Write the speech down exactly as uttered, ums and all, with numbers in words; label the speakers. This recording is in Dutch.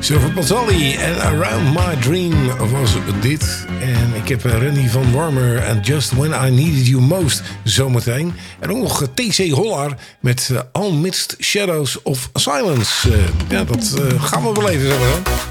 Speaker 1: Silver Pazzoli en Around My Dream was dit. En ik heb Randy van Warmer en Just When I Needed You Most zometeen. En ook nog T C Hollaar met All Midst Shadows of Silence. Uh, ja, dat uh, gaan we beleven zo.